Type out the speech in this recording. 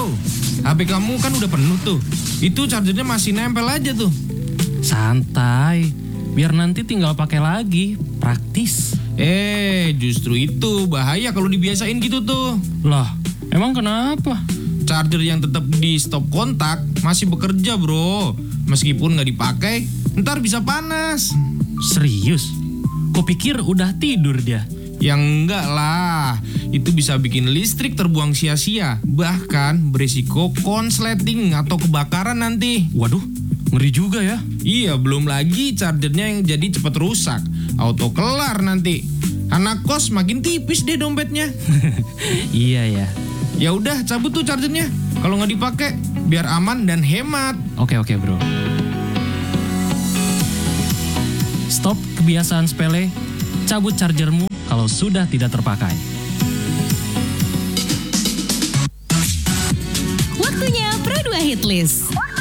Bro, HP kamu kan udah penuh tuh. Itu chargernya masih nempel aja tuh. Santai, biar nanti tinggal pakai lagi, praktis. Justru itu bahaya kalau dibiasain gitu tuh. Lah, emang kenapa? Charger yang tetap di stop kontak masih bekerja bro. Meskipun nggak dipakai, ntar bisa panas. Serius? Kupikir udah tidur dia. Yang enggak lah, itu bisa bikin listrik terbuang sia-sia. Bahkan berisiko konsleting atau kebakaran nanti. Waduh, ngeri juga ya. Iya, belum lagi chargernya yang jadi cepat rusak. Auto kelar nanti. Anak kos makin tipis deh dompetnya. Iya ya. Ya udah, cabut tuh chargernya. Kalau nggak dipakai, biar aman dan hemat. Oke bro. Stop kebiasaan sepele. Cabut chargermu kalau sudah tidak terpakai. Waktunya Pro 2 Hitlist.